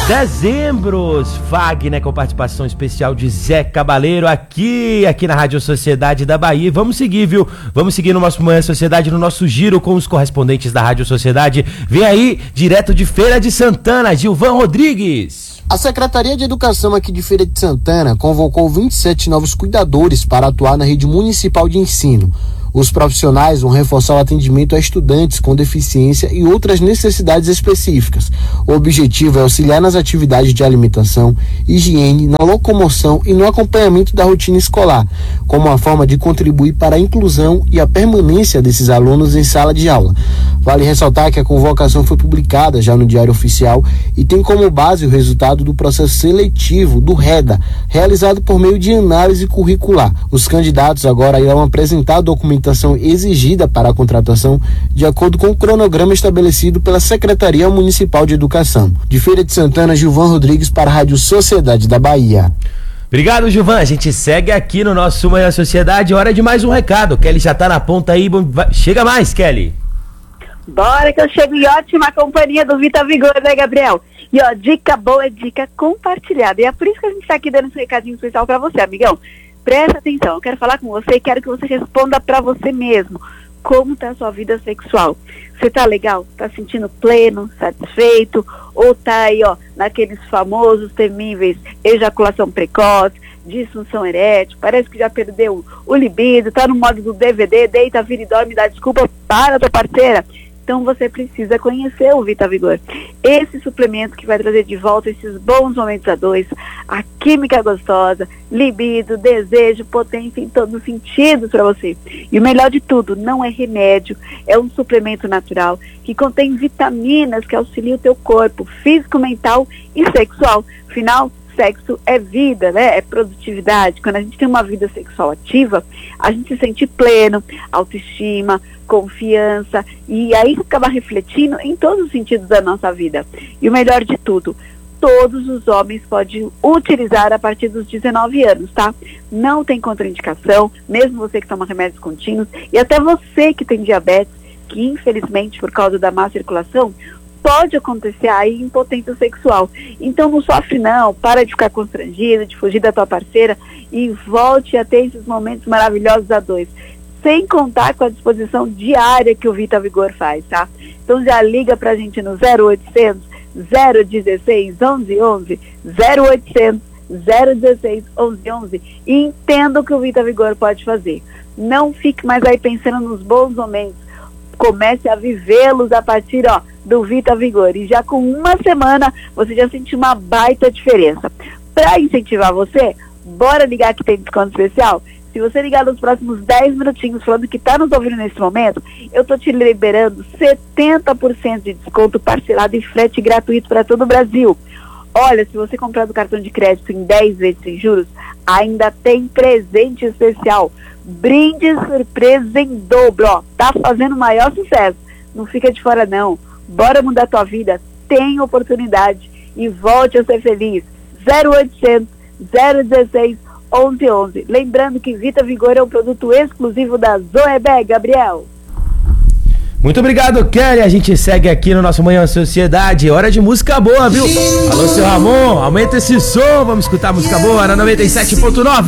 Dezembros, Fagner, com participação especial de Zé Cabaleiro aqui na Rádio Sociedade da Bahia. E vamos seguir, viu? Vamos seguir no nosso Manhã Sociedade, no nosso giro com os correspondentes da Rádio Sociedade. Vem aí, direto de Feira de Santana, Gilvan Rodrigues. A Secretaria de Educação aqui de Feira de Santana convocou 27 novos cuidadores para atuar na rede municipal de ensino. Os profissionais vão reforçar o atendimento a estudantes com deficiência e outras necessidades específicas. O objetivo é auxiliar nas atividades de alimentação, higiene, na locomoção e no acompanhamento da rotina escolar, como uma forma de contribuir para a inclusão e a permanência desses alunos em sala de aula. Vale ressaltar que a convocação foi publicada já no Diário Oficial e tem como base o resultado do processo seletivo do REDA, realizado por meio de análise curricular. Os candidatos agora irão apresentar a documentação exigida para a contratação de acordo com o cronograma estabelecido pela Secretaria Municipal de Educação. De Feira de Santana, Gilvan Rodrigues para a Rádio Sociedade da Bahia. Obrigado, Gilvan. A gente segue aqui no nosso Manhã Sociedade. Hora de mais um recado. Kelly já tá na ponta aí. Chega mais, Kelly. Bora que eu chego em ótima companhia do Vita Vigor, né, Gabriel? E ó, dica boa é dica compartilhada. E é por isso que a gente tá aqui dando esse recadinho especial pra você, amigão. Presta atenção, eu quero falar com você e quero que você responda pra você mesmo. Como tá a sua vida sexual? Você tá legal? Tá sentindo pleno, satisfeito? Ou tá aí, ó, naqueles famosos, temíveis, ejaculação precoce, disfunção erétil, parece que já perdeu o libido, tá no modo do DVD, deita, vira e dorme, dá desculpa para a tua parceira? Então você precisa conhecer o Vita Vigor. Esse suplemento que vai trazer de volta esses bons momentos a dois, a química gostosa, libido, desejo, potência em todos os sentidos para você. E o melhor de tudo, não é remédio, é um suplemento natural que contém vitaminas que auxiliam o teu corpo físico, mental e sexual. Afinal, sexo é vida, né? É produtividade. Quando a gente tem uma vida sexual ativa, a gente se sente pleno, autoestima, confiança, e aí acaba refletindo em todos os sentidos da nossa vida. E o melhor de tudo, todos os homens podem utilizar a partir dos 19 anos, tá? Não tem contraindicação, mesmo você que toma remédios contínuos, e até você que tem diabetes, que infelizmente por causa da má circulação, pode acontecer aí impotência sexual. Então não sofre não, para de ficar constrangido, de fugir da tua parceira e volte a ter esses momentos maravilhosos a dois. Sem contar com a disposição diária que o Vita Vigor faz, tá? Então já liga pra gente no 0800 016 1111, 0800 016 1111 e entenda o que o Vita Vigor pode fazer. Não fique mais aí pensando nos bons momentos. Comece a vivê-los a partir, ó, do Vita Vigor. E já com uma semana, você já sentiu uma baita diferença. Para incentivar você, bora ligar que tem desconto especial? Se você ligar nos próximos 10 minutinhos falando que está nos ouvindo nesse momento, eu tô te liberando 70% de desconto parcelado e frete gratuito para todo o Brasil. Olha, se você comprar do cartão de crédito em 10 vezes sem juros, ainda tem presente especial. Brinde surpresa em dobro, ó. Tá fazendo o maior sucesso. Não fica de fora não. Bora mudar a tua vida. Tem oportunidade e volte a ser feliz. 0800 016 1111. Lembrando que Vita Vigor é um produto exclusivo da Zoebé, Gabriel. Muito obrigado, Kelly. A gente segue aqui no nosso Manhã Sociedade. Hora de música boa, viu? Alô, seu Ramon, aumenta esse som. Vamos escutar música boa na 97.9.